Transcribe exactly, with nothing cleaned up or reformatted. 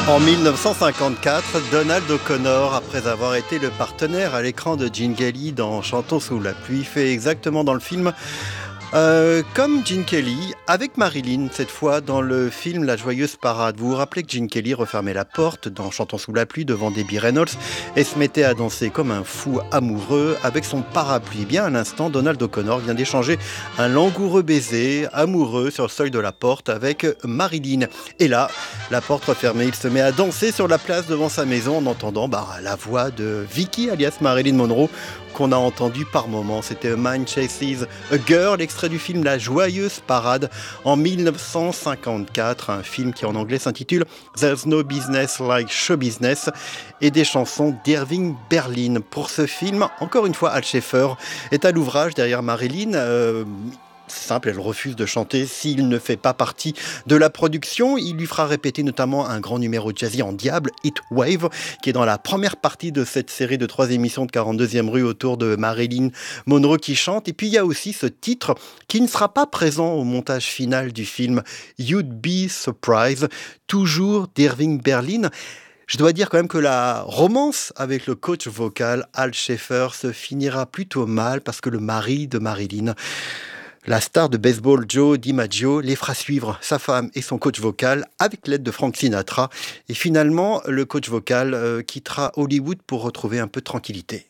En mille neuf cent cinquante-quatre, Donald O'Connor, après avoir été le partenaire à l'écran de Gene Kelly dans Chantons sous la pluie, fait exactement dans le film euh, comme Gene Kelly, avec Marilyn, cette fois dans le film La Joyeuse Parade. Vous vous rappelez que Gene Kelly refermait la porte dans Chantons sous la pluie devant Debbie Reynolds et se mettait à danser comme un fou amoureux avec son parapluie. Bien à l'instant, Donald O'Connor vient d'échanger un langoureux baiser amoureux sur le seuil de la porte avec Marilyn. Et là, la porte refermée, il se met à danser sur la place devant sa maison en entendant bah, la voix de Vicky, alias Marilyn Monroe, qu'on a entendu par moments. C'était Mind Chases a Girl, extrait du film La Joyeuse Parade en mille neuf cent cinquante-quatre, un film qui en anglais s'intitule There's No Business Like Show Business, et des chansons d'Irving Berlin. Pour ce film, encore une fois, Al Schaeffer est à l'ouvrage derrière Marilyn. Euh, Simple, elle refuse de chanter s'il ne fait pas partie de la production. Il lui fera répéter notamment un grand numéro jazzy en diable, Heat Wave, qui est dans la première partie de cette série de trois émissions de quarante-deuxième rue autour de Marilyn Monroe qui chante. Et puis il y a aussi ce titre qui ne sera pas présent au montage final du film, You'd Be Surprised, toujours d'Irving Berlin. Je dois dire quand même que la romance avec le coach vocal Al Schaeffer se finira plutôt mal parce que le mari de Marilyn, la star de baseball Joe DiMaggio, les fera suivre, sa femme et son coach vocal, avec l'aide de Frank Sinatra. Et finalement, le coach vocal euh, quittera Hollywood pour retrouver un peu de tranquillité.